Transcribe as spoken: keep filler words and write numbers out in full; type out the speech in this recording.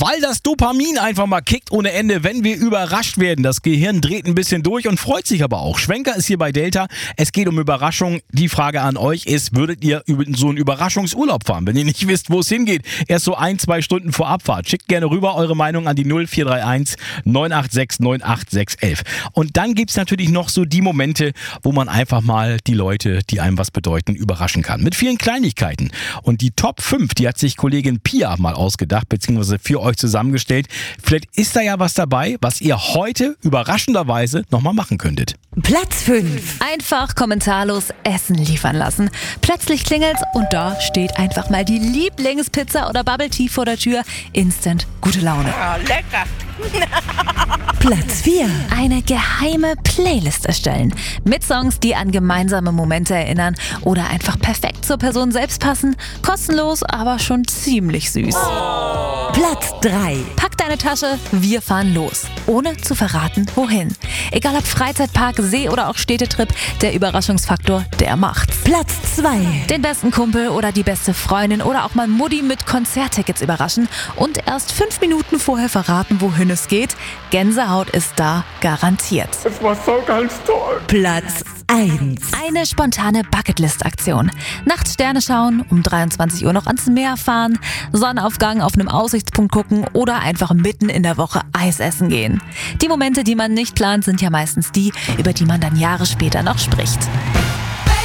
weil das Dopamin einfach mal kickt ohne Ende, wenn wir überrascht werden. Das Gehirn dreht ein bisschen durch und freut sich aber auch. Schwenker ist hier bei Delta. Es geht um Überraschung. Die Frage an euch ist, würdet ihr so einen Überraschungsurlaub fahren, wenn ihr nicht wisst, wo es hingeht? Erst so ein, zwei Stunden vor Abfahrt. Schickt gerne rüber eure Meinung an die null vier drei eins neun acht sechs neun acht sechs eins eins. Und dann gibt's natürlich noch so die Momente, wo man einfach mal die Leute, die einem was bedeuten, überraschen kann. Mit vielen Kleinigkeiten. Und die Top fünf, die hat sich Kollegin Pia mal ausgedacht, beziehungsweise für euch zusammengestellt. Vielleicht ist da ja was dabei, was ihr heute überraschenderweise nochmal machen könntet. Platz fünf. Einfach kommentarlos Essen liefern lassen. Plötzlich klingelt's und da steht einfach mal die Lieblingspizza oder Bubble Tea vor der Tür. Instant gute Laune. Oh, lecker. Platz vier. Eine geheime Playlist erstellen. Mit Songs, die an gemeinsame Momente erinnern oder einfach perfekt zur Person selbst passen. Kostenlos, aber schon ziemlich süß. Oh. Platz drei. Pack deine Tasche, wir fahren los. Ohne zu verraten, wohin. Egal ob Freizeitpark, See oder auch Städtetrip, der Überraschungsfaktor, der macht's. Platz zwei. Den besten Kumpel oder die beste Freundin oder auch mal Mutti mit Konzerttickets überraschen und erst fünf Minuten vorher verraten, wohin es geht. Gänsehaut ist da garantiert. Es war so ganz toll. Platz eins. Eine spontane Bucketlist-Aktion. Nachts Sterne schauen, um dreiundzwanzig Uhr noch ans Meer fahren, Sonnenaufgang auf einem Aussichtspunkt gucken oder einfach mitten in der Woche Eis essen gehen. Die Momente, die man nicht plant, sind ja meistens die, über die man dann Jahre später noch spricht.